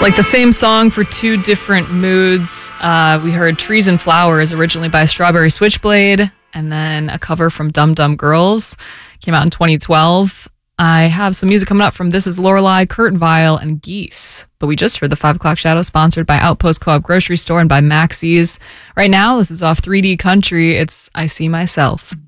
Like the same song for two different moods. We heard Trees and Flowers, originally by Strawberry Switchblade, and then a cover from Dum Dum Girls. Came out in 2012. I have some music coming up from This Is Lorelei, Kurt Vile, and Geese. But we just heard the 5 o'clock shadow, sponsored by Outpost Co-op Grocery Store and by Maxie's. Right now, this is off 3D Country. It's I See Myself.